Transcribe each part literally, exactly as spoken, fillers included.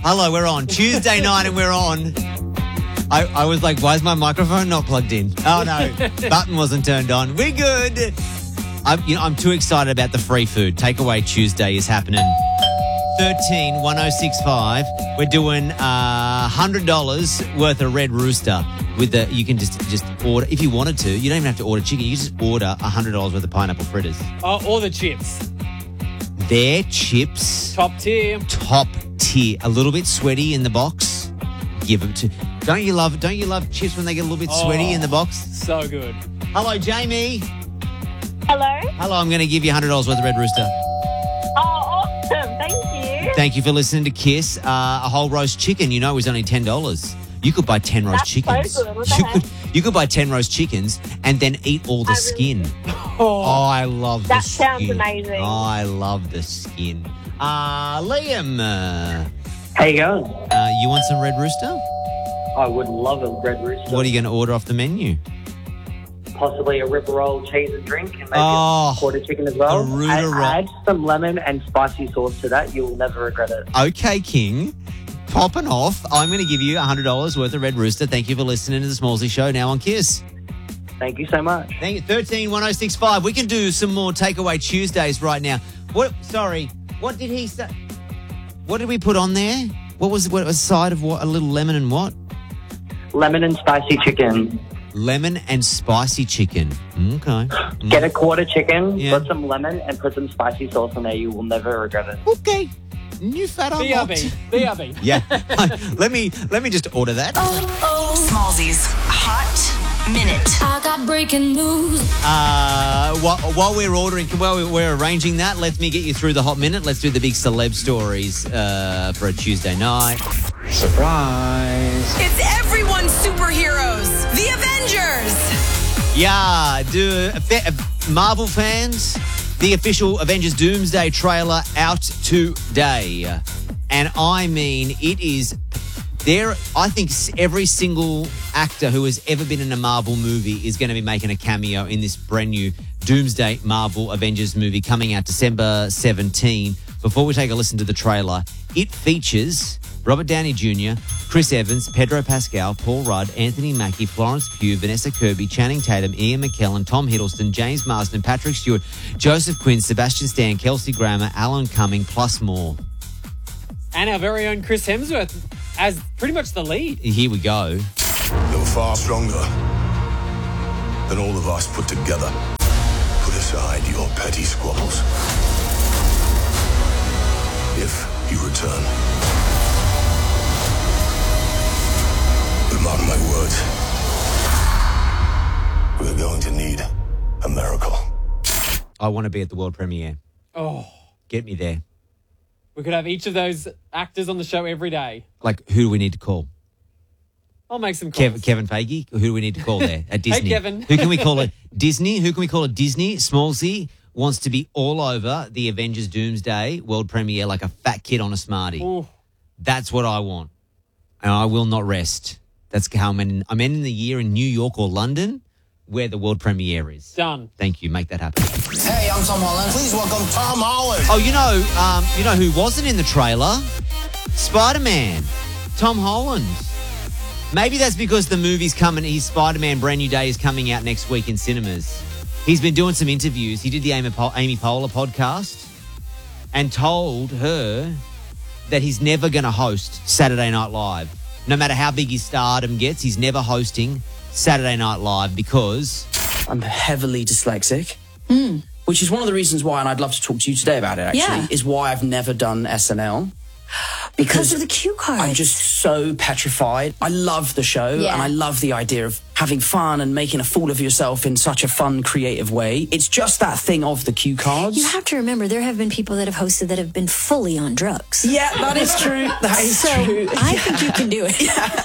Hello, we're on. Tuesday night and we're on. I, I was like, why is my microphone not plugged in? Oh, no. Button wasn't turned on. We're good. I'm, you know, I'm too excited about the free food. Takeaway Tuesday is happening. thirteen one oh six five. We're doing uh, one hundred dollars worth of Red Rooster. With the, you can just, just order, if you wanted to, you don't even have to order chicken. You just order one hundred dollars worth of pineapple fritters. Oh, or the chips. Their chips. Top tier. Top tier. A little bit sweaty in the box. Give them to... Don't you love Don't you love chips when they get a little bit sweaty oh, in the box? So good. Hello, Jamie. Hello. Hello, I'm going to give you one hundred dollars worth of Red Rooster. Oh, awesome. Thank you. Thank you for listening to Kiss. Uh, a whole roast chicken, you know, was only ten dollars. You could buy ten roast That's chickens. so good. What the You heck? could, you could buy ten roast chickens and then eat all the I skin. really- Oh, I love That the sounds skin. amazing. Oh, I love the skin. Uh, Liam, uh, How you going? uh, you want some Red Rooster? I would love a Red Rooster. What are you going to order off the menu? Possibly a rib roll, cheese and drink, and maybe Oh, a quarter chicken as well. a Rooter add, roll. add some lemon and spicy sauce to that. You'll never regret it. Okay, King. Popping off. I'm going to give you one hundred dollars worth of Red Rooster. Thank you for listening to the Smallsy Show now on Kiss. Thank you so much. Thank you. thirteen one oh six five. We can do some more Takeaway Tuesdays right now. What? Sorry. What did he say? What did we put on there? What was what, a side of what? A little lemon and what? Lemon and spicy chicken. Lemon and spicy chicken. Okay. Get a quarter chicken, Yeah. put some lemon, and put some spicy sauce in there. You will never regret it. Okay. New fat B R B. unlocked. B R B. Yeah. let me let me just order that. Smallsy's Hot Minute. I got breaking news. Uh, while, while we're ordering, while we're, we're arranging that, let me get you through the hot minute. Let's do the big celeb stories uh, for a Tuesday night. Surprise. It's everyone's superheroes, the Avengers. Yeah, do uh, Marvel fans, the official Avengers Doomsday trailer out today. And I mean, it is there. I think every single actor who has ever been in a Marvel movie is going to be making a cameo in this brand new Doomsday Marvel Avengers movie coming out December seventeenth. Before we take a listen to the trailer, it features Robert Downey Junior, Chris Evans, Pedro Pascal, Paul Rudd, Anthony Mackie, Florence Pugh, Vanessa Kirby, Channing Tatum, Ian McKellen, Tom Hiddleston, James Marsden, Patrick Stewart, Joseph Quinn, Sebastian Stan, Kelsey Grammer, Alan Cumming, plus more. And our very own Chris Hemsworth as pretty much the lead. Here we go. You're far stronger than all of us put together. Put aside your petty squabbles. If you return, but mark my words, we're going to need a miracle. I want to be at the world premiere. Oh, Get me there. we could have each of those actors on the show every day. Like, who do we need to call? I'll make some calls. Kev, Kevin Feige? Who do we need to call there at Disney? Kevin. Who can we call it? Disney? Who can we call it? Disney? Smallsy wants to be all over the Avengers Doomsday world premiere like a fat kid on a Smartie. Ooh. That's what I want. And I will not rest. That's how I'm in, I'm ending the year in New York or London where the world premiere is. Done. Thank you. Make that happen. Hey, I'm Tom Holland. Please welcome Tom Holland. Oh, you know, um, you know who wasn't in the trailer? Spider-Man. Tom Holland. Maybe that's because the movie's coming. His Spider-Man Brand New Day is coming out next week in cinemas. He's been doing some interviews. He did the Amy, Pol- Amy Poehler podcast and told her that he's never going to host Saturday Night Live. No matter how big his stardom gets, he's never hosting Saturday Night Live because... I'm heavily dyslexic, which is one of the reasons why, and I'd love to talk to you today about it, actually, Yeah. is why I've never done S N L. Because of the cue cards. I'm just so petrified. I love the show, Yeah. and I love the idea of having fun and making a fool of yourself in such a fun, creative way. It's just that thing of the cue cards. You have to remember, there have been people that have hosted that have been fully on drugs. Yeah, that is true. That is So true. I think you can do it.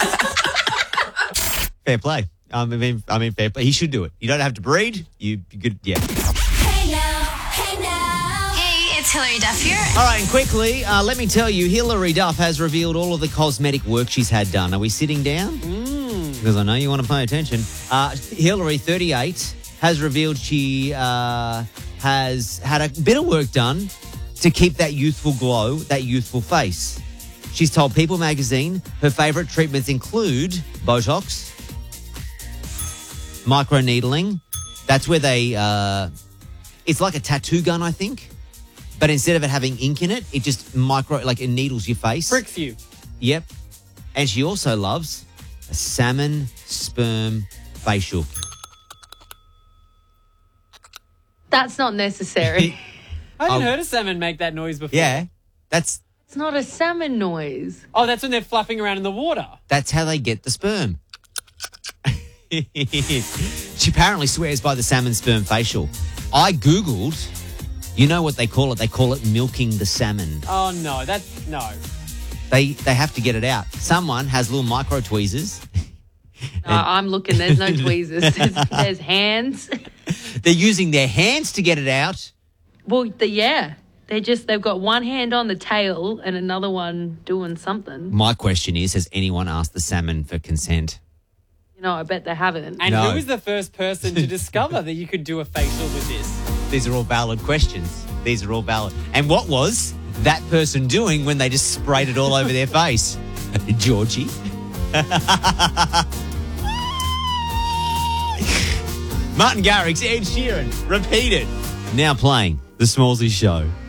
Fair play. Um, I mean, I mean, fair play. He should do it. You don't have to breed. You, you could, yeah. Hey now, hey now. Hey, it's Hilary Duff here. All right, and quickly, uh, let me tell you, Hilary Duff has revealed all of the cosmetic work she's had done. Are we sitting down? Mm. Because I know you want to pay attention. Uh, Hilary, thirty-eight, has revealed she uh, has had a bit of work done to keep that youthful glow, that youthful face. She's told People magazine her favourite treatments include Botox, microneedling. That's where they, uh, it's like a tattoo gun, I think. But instead of it having ink in it, it just micro, like it needles your face. Pricks you. Yep. And she also loves a salmon sperm facial. That's not necessary. I haven't Oh. heard a salmon make that noise before. Yeah. That's It's not a salmon noise. Oh, that's when they're flapping around in the water. that's how they get the sperm. She apparently swears by the salmon sperm facial. I Googled, you know what they call it? They call it milking the salmon. Oh, no. That's, no. They they have to get it out. Someone has little micro tweezers. No, I'm looking. There's no tweezers. There's, there's hands. They're using their hands to get it out. Well, the, yeah. They're just, they've got one hand on the tail and another one doing something. My question is, has anyone asked the salmon for consent? You know, I bet they haven't. And No. who was the first person to discover that you could do a facial with this? These are all valid questions. These are all valid. And what was that person doing when they just sprayed it all over their face? Georgie. Martin Garrix, Ed Sheeran, repeat it. Now playing The Smallsy Show.